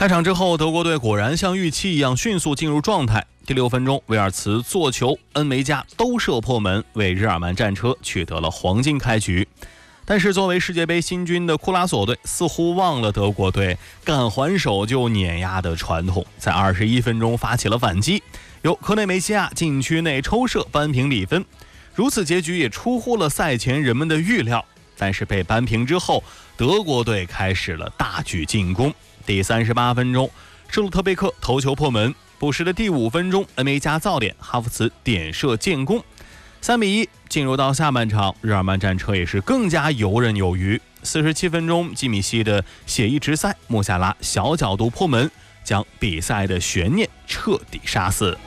开场之后，德国队果然像预期一样迅速进入状态。第6分钟，威尔茨做球，恩梅加都射破门，为日耳曼战车取得了黄金开局。但是作为世界杯新军的库拉索队似乎忘了德国队敢还手就碾压的传统，在21分钟发起了反击，由科内梅西亚禁区内抽射扳平比分。如此结局也出乎了赛前人们的预料，但是被扳平之后，德国队开始了大举进攻。第38分钟，施鲁特贝克头球破门，补时的第5分钟，恩梅加造点，哈弗茨点射建功，3-1。进入到下半场，日耳曼战车也是更加游刃有余。47分钟，基米希的写意直塞，穆夏拉小角度破门，将比赛的悬念彻底杀死。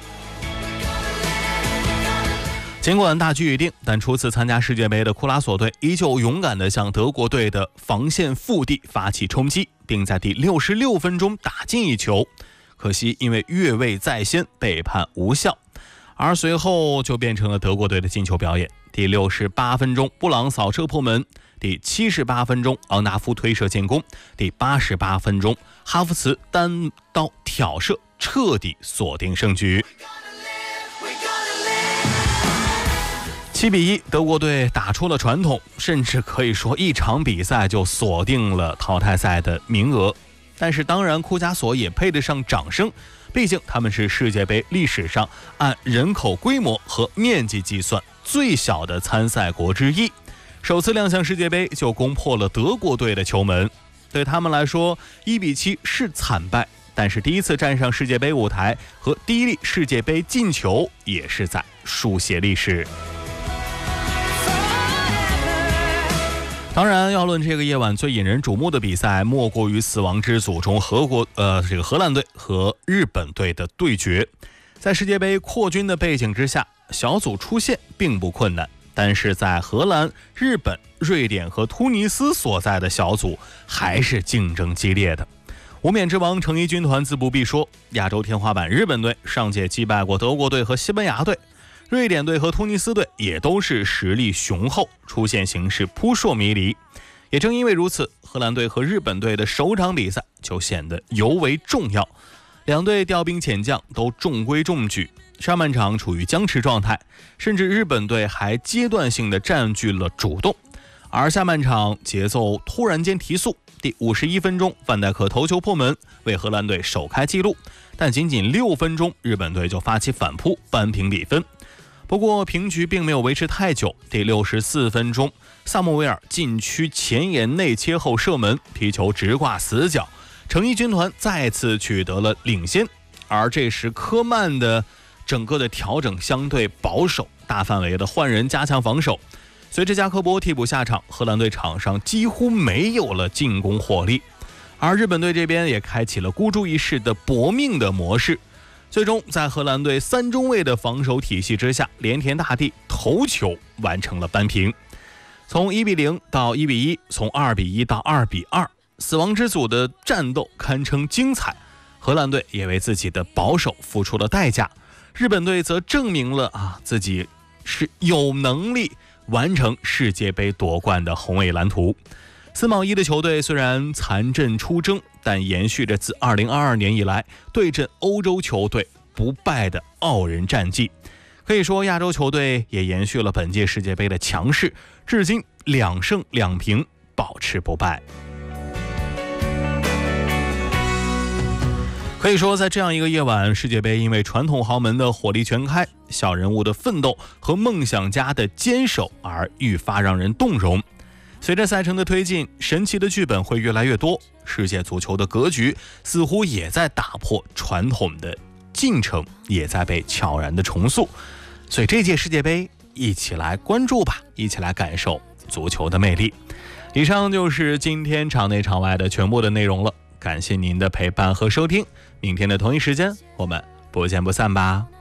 尽管大局已定，但初次参加世界杯的库拉索队依旧勇敢地向德国队的防线腹地发起冲击，并在第66分钟打进一球，可惜因为越位在先被判无效，而随后就变成了德国队的进球表演。第68分钟，布朗扫射破门；第78分钟，昂纳夫推射建功；第88分钟，哈弗茨单刀挑射，彻底锁定胜局。7-1，德国队打出了传统，甚至可以说一场比赛就锁定了淘汰赛的名额。但是当然，库加索也配得上掌声，毕竟他们是世界杯历史上按人口规模和面积计算最小的参赛国之一，首次亮相世界杯就攻破了德国队的球门。对他们来说，1-7是惨败，但是第一次站上世界杯舞台和第一粒世界杯进球也是在书写历史。当然，要论这个夜晚最引人瞩目的比赛，莫过于死亡之组中荷兰队和日本队的对决。在世界杯扩军的背景之下，小组出线并不困难，但是在荷兰、日本、瑞典和突尼斯所在的小组还是竞争激烈的。无冕之王成衣军团自不必说，亚洲天花板日本队上届击败过德国队和西班牙队，瑞典队和突尼斯队也都是实力雄厚，出现形势扑朔迷离。也正因为如此，荷兰队和日本队的首场比赛就显得尤为重要。两队调兵遣将都中规中矩，上半场处于僵持状态，甚至日本队还阶段性的占据了主动，而下半场节奏突然间提速。第51分钟，范戴克头球破门，为荷兰队首开纪录，但仅仅6分钟，日本队就发起反扑，扳平比分。不过平局并没有维持太久，第64分钟，萨穆维尔禁区前沿内切后射门，皮球直挂死角，成衣军团再次取得了领先。而这时科曼的整个的调整相对保守，大范围的换人加强防守。随着加科波替补下场，荷兰队场上几乎没有了进攻火力，而日本队这边也开启了孤注一掷的搏命的模式。最终在荷兰队3中卫的防守体系之下，连田大地头球完成了扳平。从1-0到1-1，从2-1到2-2，死亡之组的战斗堪称精彩。荷兰队也为自己的保守付出了代价，日本队则证明了自己是有能力完成世界杯夺冠的宏伟蓝图。4毛1的球队虽然残阵出征，但延续着自2022年以来对阵欧洲球队不败的傲人战绩。可以说亚洲球队也延续了本届世界杯的强势，至今2胜2平，保持不败。可以说在这样一个夜晚，世界杯因为传统豪门的火力全开，小人物的奋斗和梦想家的坚守而愈发让人动容。随着赛程的推进，神奇的剧本会越来越多，世界足球的格局似乎也在打破传统的进程，也在被悄然的重塑。所以这届世界杯一起来关注吧，一起来感受足球的魅力。以上就是今天场内场外的全部的内容了，感谢您的陪伴和收听，明天的同一时间我们不见不散吧。